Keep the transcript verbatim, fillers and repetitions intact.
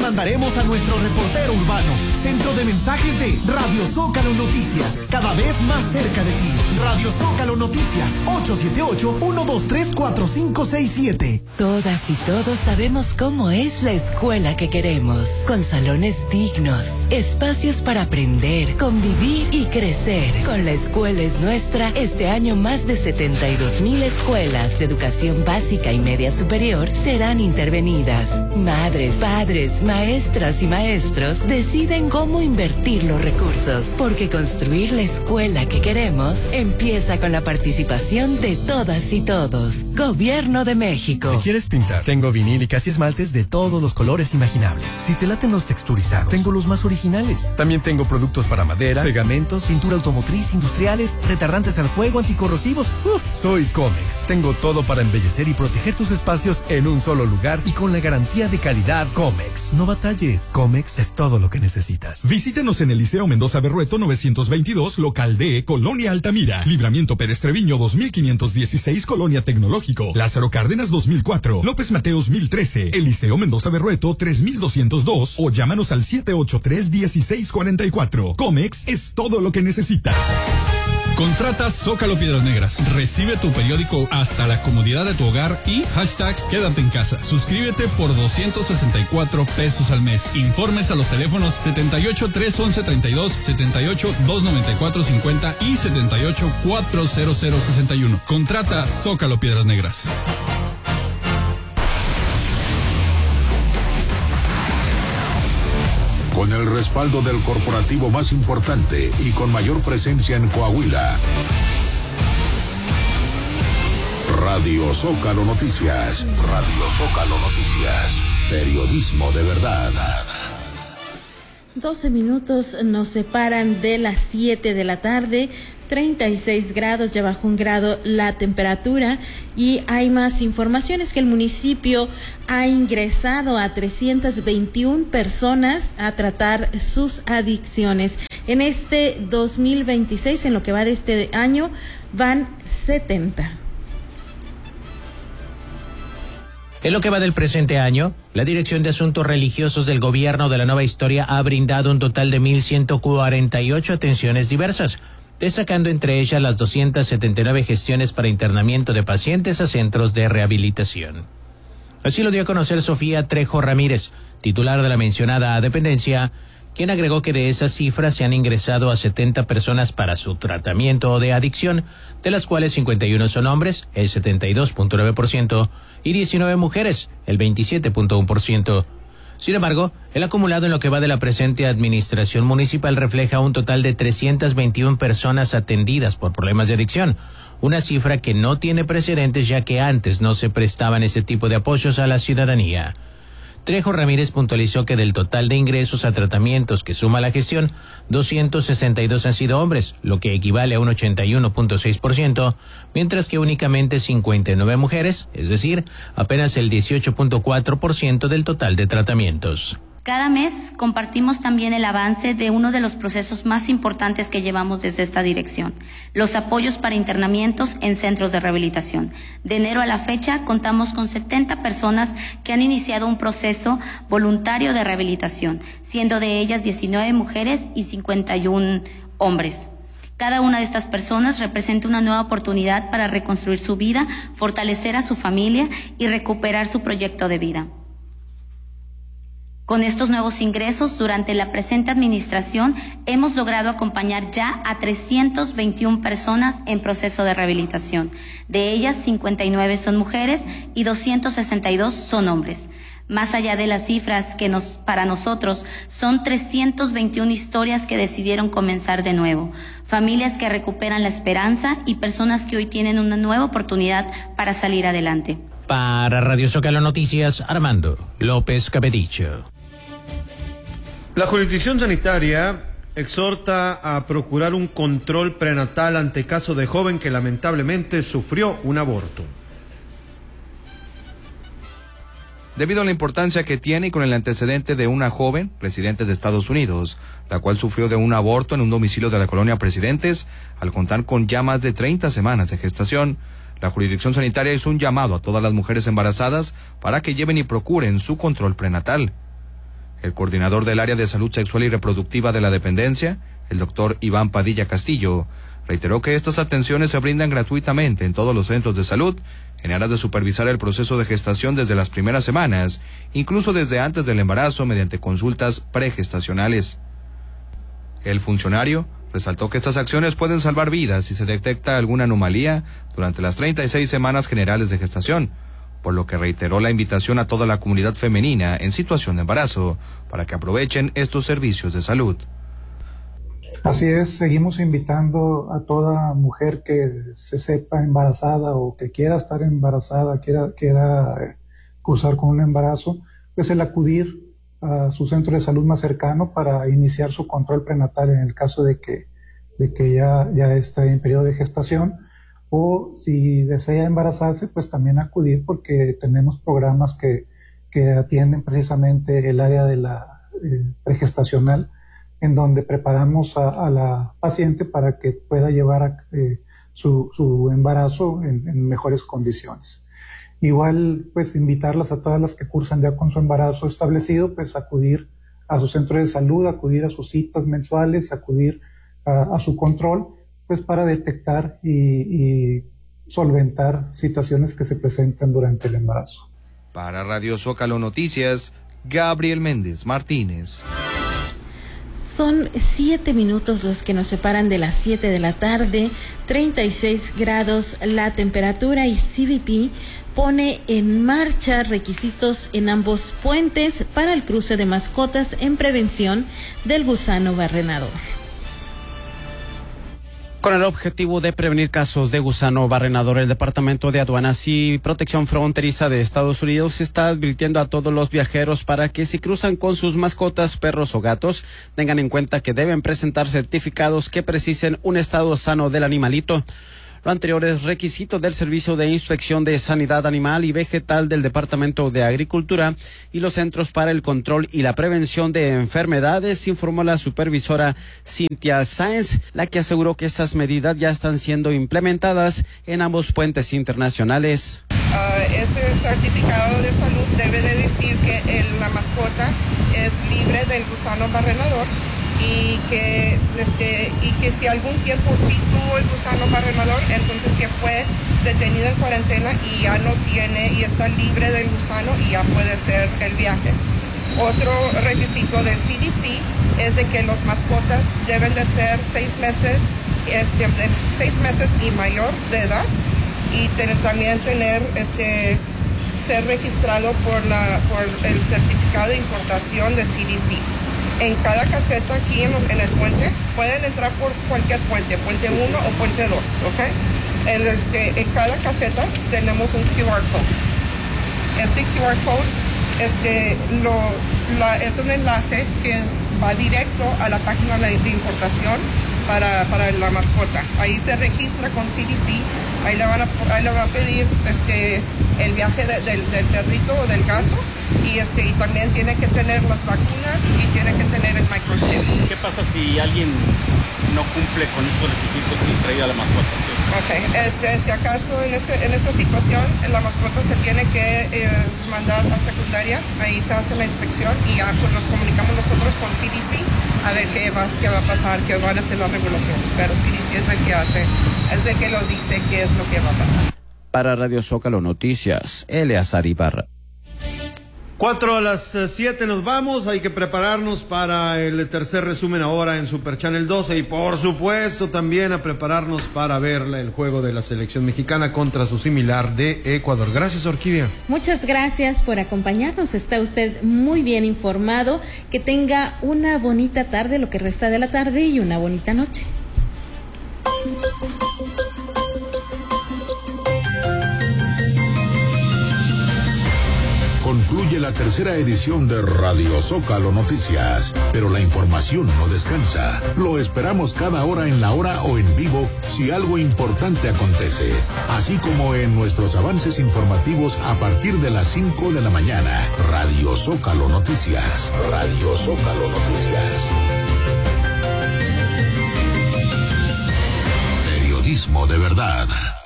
mandaremos a nuestro reportero urbano. Centro de mensajes de Radio Zócalo Noticias. Cada vez más cerca de ti. Radio Zócalo Noticias. ocho siete ocho, uno dos tres, cuatro cinco seis siete. Todas y todos sabemos cómo es la escuela que queremos. Con salones dignos, espacios para aprender, convivir y crecer. Con La Escuela es Nuestra, este año más de setenta y dos mil escuelas de educación básica y media superior serán intervenidas. Madres, padres, maestras y maestros deciden cómo invertir los recursos, porque construir la escuela que queremos empieza con la participación de todas y todos. Gobierno de México. Si quieres pintar, tengo vinílicas y esmaltes de todos los colores imaginables. Si te laten los texturizados, tengo los más originales. También tengo productos para madera, pegamentos, pintura automotriz, industriales, retardantes al fuego, anticorrosivos. Uf, soy Comex. Tengo todo para embellecer y proteger tus espacios en un solo lugar y con la garantía de calidad Comex. No batalles. Comex es todo lo que necesitas. Visítenos en el Liceo Mendoza Berrueto novecientos veintidós, local D, Colonia Altamira. Libramiento Pérez Treviño dos mil quinientos dieciséis, Colonia Tecnológico. Lázaro Cárdenas dos mil cuatro. López Mateos mil trece. El Liceo Mendoza Berrueto tres mil doscientos dos o llámanos al siete ocho tres, uno seis cuatro cuatro. Comex es todo lo que necesitas. Contrata Zócalo Piedras Negras. Recibe tu periódico hasta la comodidad de tu hogar y hashtag quédate en casa. Suscríbete por doscientos sesenta y cuatro pesos al mes. Informes a los teléfonos setenta y ocho, trescientos once, treinta y dos, setenta y ocho, doscientos noventa y cuatro, cincuenta y setenta y ocho, cuatrocientos sesenta y uno. Contrata Zócalo Piedras Negras. Con el respaldo del corporativo más importante y con mayor presencia en Coahuila. Radio Zócalo Noticias. Radio Zócalo Noticias. Periodismo de verdad. doce minutos nos separan de las siete de la tarde. treinta y seis grados, ya bajó un grado la temperatura y hay más informaciones que el municipio ha ingresado a trescientas veintiuna personas a tratar sus adicciones. En este dos mil veintiséis, en lo que va de este año, van setenta. En lo que va del presente año, la Dirección de Asuntos Religiosos del Gobierno de la Nueva Historia ha brindado un total de mil ciento cuarenta y ocho atenciones diversas, destacando entre ellas las doscientas setenta y nueve gestiones para internamiento de pacientes a centros de rehabilitación. Así lo dio a conocer Sofía Trejo Ramírez, titular de la mencionada dependencia, quien agregó que de esas cifras se han ingresado a setenta personas para su tratamiento de adicción, de las cuales cincuenta y uno son hombres, el setenta y dos punto nueve por ciento, y diecinueve mujeres, el veintisiete punto uno por ciento. Sin embargo, el acumulado en lo que va de la presente administración municipal refleja un total de trescientas veintiuna personas atendidas por problemas de adicción, una cifra que no tiene precedentes ya que antes no se prestaban ese tipo de apoyos a la ciudadanía. Trejo Ramírez puntualizó que del total de ingresos a tratamientos que suma la gestión, doscientos sesenta y dos han sido hombres, lo que equivale a un ochenta y uno punto seis por ciento, mientras que únicamente cincuenta y nueve mujeres, es decir, apenas el dieciocho punto cuatro por ciento del total de tratamientos. Cada mes compartimos también el avance de uno de los procesos más importantes que llevamos desde esta dirección, los apoyos para internamientos en centros de rehabilitación. De enero a la fecha contamos con setenta personas que han iniciado un proceso voluntario de rehabilitación, siendo de ellas diecinueve mujeres y cincuenta y uno hombres. Cada una de estas personas representa una nueva oportunidad para reconstruir su vida, fortalecer a su familia y recuperar su proyecto de vida. Con estos nuevos ingresos, durante la presente administración, hemos logrado acompañar ya a trescientas veintiuna personas en proceso de rehabilitación. De ellas, cincuenta y nueve son mujeres y doscientos sesenta y dos son hombres. Más allá de las cifras que nos, para nosotros son trescientas veintiuna historias que decidieron comenzar de nuevo, familias que recuperan la esperanza y personas que hoy tienen una nueva oportunidad para salir adelante. Para Radio Zócalo Noticias, Armando López Capedicho. La jurisdicción sanitaria exhorta a procurar un control prenatal ante caso de joven que lamentablemente sufrió un aborto. Debido a la importancia que tiene y con el antecedente de una joven residente de Estados Unidos, la cual sufrió de un aborto en un domicilio de la colonia Presidentes, al contar con ya más de treinta semanas de gestación, la jurisdicción sanitaria hizo un llamado a todas las mujeres embarazadas para que lleven y procuren su control prenatal. El coordinador del área de salud sexual y reproductiva de la dependencia, el doctor Iván Padilla Castillo, reiteró que estas atenciones se brindan gratuitamente en todos los centros de salud en aras de supervisar el proceso de gestación desde las primeras semanas, incluso desde antes del embarazo mediante consultas pregestacionales. El funcionario resaltó que estas acciones pueden salvar vidas si se detecta alguna anomalía durante las treinta y seis semanas generales de gestación, por lo que reiteró la invitación a toda la comunidad femenina en situación de embarazo para que aprovechen estos servicios de salud. Así es, seguimos invitando a toda mujer que se sepa embarazada o que quiera estar embarazada, quiera, quiera cursar con un embarazo, pues el acudir a su centro de salud más cercano para iniciar su control prenatal en el caso de que, de que ya, ya esté en periodo de gestación, o si desea embarazarse, pues también acudir porque tenemos programas que, que atienden precisamente el área de la eh, pregestacional, en donde preparamos a, a la paciente para que pueda llevar a, eh, su, su embarazo en, en mejores condiciones. Igual, pues, invitarlas a todas las que cursan ya con su embarazo establecido, pues, acudir a su centro de salud, acudir a sus citas mensuales, acudir a, a su control, pues, para detectar y, y solventar situaciones que se presentan durante el embarazo. Para Radio Zócalo Noticias, Gabriel Méndez Martínez. Son siete minutos los que nos separan de las siete de la tarde, treinta y seis grados la temperatura, y C B P pone en marcha requisitos en ambos puentes para el cruce de mascotas en prevención del gusano barrenador. Con el objetivo de prevenir casos de gusano barrenador, el Departamento de Aduanas y Protección Fronteriza de Estados Unidos está advirtiendo a todos los viajeros para que si cruzan con sus mascotas, perros o gatos, tengan en cuenta que deben presentar certificados que precisen un estado sano del animalito. Lo anterior es requisito del Servicio de Inspección de Sanidad Animal y Vegetal del Departamento de Agricultura y los Centros para el Control y la Prevención de Enfermedades, informó la supervisora Cynthia Sáenz, la que aseguró que estas medidas ya están siendo implementadas en ambos puentes internacionales. Uh, ese certificado de salud debe de decir que el, la mascota es libre del gusano barrenador y que, este, y que si algún tiempo sí tuvo el gusano barrenador, entonces que fue detenido en cuarentena y ya no tiene y está libre del gusano y ya puede hacer el viaje. Otro requisito del C D C es de que los mascotas deben de ser seis meses, este, de seis meses y mayor de edad, y tener, también tener este ser registrado por la por el certificado de importación de C D C. En cada caseta aquí en, los, en el puente, pueden entrar por cualquier puente, puente uno o puente dos, ¿ok? El, este, en cada caseta tenemos un Q R code. Este Q R code este, lo, la, es un enlace que va directo a la página de importación para, para la mascota. Ahí se registra con C D C, ahí le, van a, ahí le va a pedir este, el viaje de, del, del perrito o del gato, y, este, y también tiene que tener las vacunas y tiene que tener el microchip. ¿Qué pasa si alguien no cumple con esos requisitos y trae a la mascota? Ok, este, si acaso en, ese, en esa situación la mascota se tiene que eh, mandar a secundaria, ahí se hace la inspección y ya pues, nos comunicamos nosotros con C D C a ver qué va, qué va a pasar, qué van a ser las regulaciones, pero C D C es el que hace, es el que nos dice qué es lo que va a pasar. Para Radio Zócalo Noticias, Eleazar Ibarra. Cuatro a las siete nos vamos, hay que prepararnos para el tercer resumen ahora en Super Channel doce y por supuesto también a prepararnos para ver el juego de la selección mexicana contra su similar de Ecuador. Gracias, Orquídea. Muchas gracias por acompañarnos, está usted muy bien informado, que tenga una bonita tarde, lo que resta de la tarde, y una bonita noche. Concluye la tercera edición de Radio Zócalo Noticias, pero la información no descansa. Lo esperamos cada hora en la hora o en vivo si algo importante acontece, así como en nuestros avances informativos a partir de las cinco de la mañana. Radio Zócalo Noticias. Radio Zócalo Noticias. Periodismo de verdad.